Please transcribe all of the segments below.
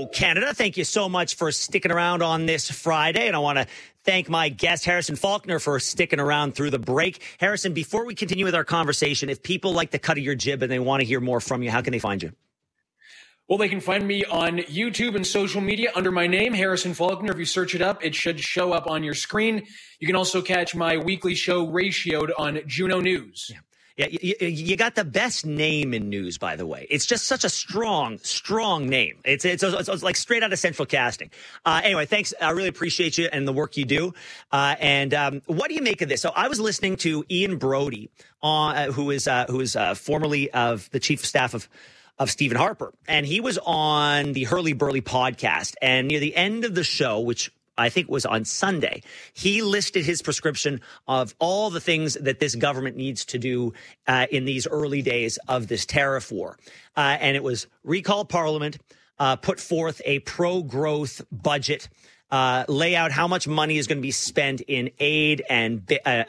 Hello, Canada. Thank you so much for sticking around on this Friday. And I want to thank my guest, Harrison Faulkner, for sticking around through the break. Harrison, before we continue with our conversation, if people like the cut of your jib and they want to hear more from you, how can they find you? Well, they can find me on YouTube and social media under my name, Harrison Faulkner. If you search it up, it should show up on your screen. You can also catch my weekly show, Ratioed, on Juno News. Yeah, you got the best name in news, by the way. It's just such a strong name. It's like straight out of Central Casting. Anyway, thanks. I really appreciate you and the work you do. And what do you make of this? So I was listening to Ian Brody, who is formerly of the chief of staff of Stephen Harper, and he was on the Hurley Burley podcast. And near the end of the show, which I think was on Sunday, he listed his prescription of all the things that this government needs to do in these early days of this tariff war. And it was recall Parliament, put forth a pro-growth budget, lay out how much money is going to be spent in aid and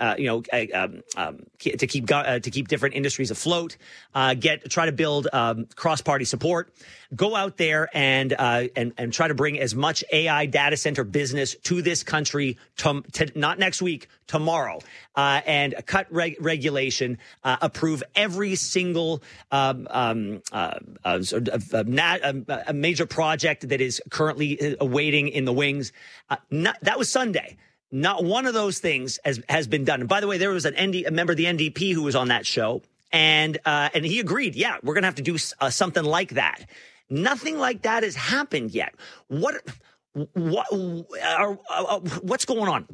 to keep different industries afloat, try to build cross-party support, go out there and try to bring as much AI data center business to this country not next week, tomorrow, and cut regulation, approve every single a major project that is currently awaiting in the wings. That was Sunday. Not one of those things has been done. And by the way, there was a member of the NDP who was on that show, and he agreed. Yeah, we're going to have to do something like that. Nothing like that has happened yet. What's going on?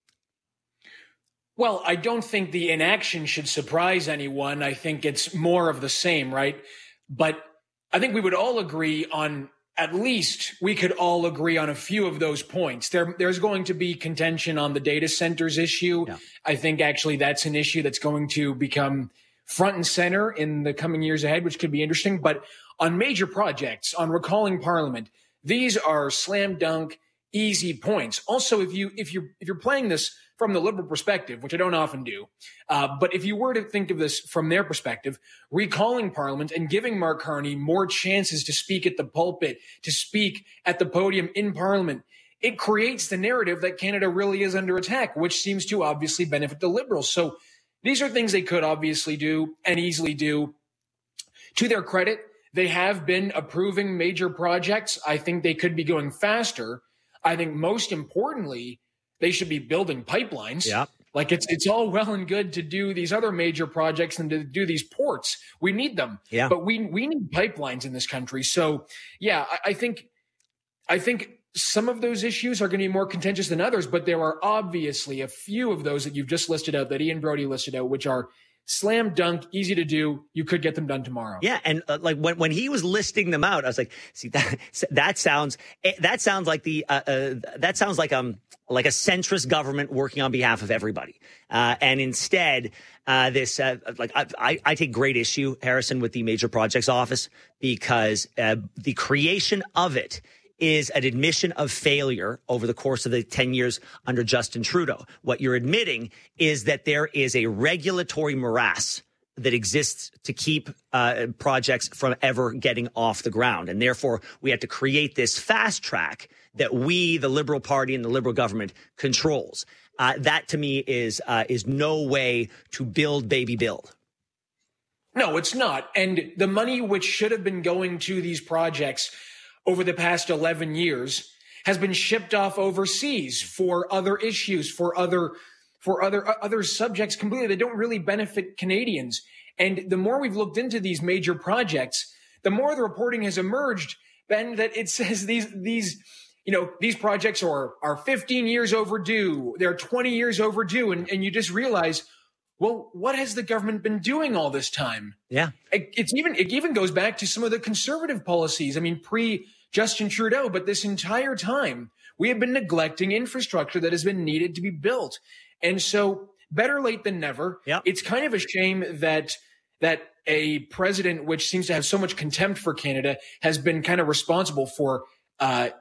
Well, I don't think the inaction should surprise anyone. I think it's more of the same, right? But I think we would all agree on, at least we could all agree on a few of those points. There's going to be contention on the data centers issue. Yeah. I think actually that's an issue that's going to become front and center in the coming years ahead, which could be interesting. But on major projects, on recalling Parliament, these are slam dunk, easy points. Also, if you're playing this from the Liberal perspective, which I don't often do, but if you were to think of this from their perspective, recalling Parliament and giving Mark Carney more chances to speak at the pulpit, to speak at the podium in Parliament, it creates the narrative that Canada really is under attack, which seems to obviously benefit the Liberals. So these are things they could obviously do and easily do. To their credit, they have been approving major projects. I think they could be going faster. I think most importantly, they should be building pipelines. Yeah. Like it's all well and good to do these other major projects and to do these ports. We need them. Yeah. But we need pipelines in this country. So yeah, I think some of those issues are going to be more contentious than others, but there are obviously a few of those that you've just listed out, that Ian Brody listed out, which are slam dunk, easy to do. You could get them done tomorrow. Yeah, and like when he was listing them out, I was like, see, that sounds like a centrist government working on behalf of everybody. And instead, I take great issue, Harrison, with the Major Projects Office, because the creation of it is an admission of failure over the course of the 10 years under Justin Trudeau. What you're admitting is that there is a regulatory morass that exists to keep projects from ever getting off the ground. And therefore, we have to create this fast track that we, the Liberal Party and the Liberal government, controls. That, to me, is no way to build, baby, build. No, it's not. And the money which should have been going to these projects over the past 11 years has been shipped off overseas for other issues, for other subjects completely that don't really benefit Canadians. And the more we've looked into these major projects, the more the reporting has emerged, Ben, that it says these projects are 15 years overdue. They're 20 years overdue. And you just realize, well, what has the government been doing all this time? Yeah. It even goes back to some of the conservative policies. I mean, pre-Justin Trudeau, but this entire time, we have been neglecting infrastructure that has been needed to be built. And so better late than never. Yep. It's kind of a shame that a president which seems to have so much contempt for Canada has been kind of responsible for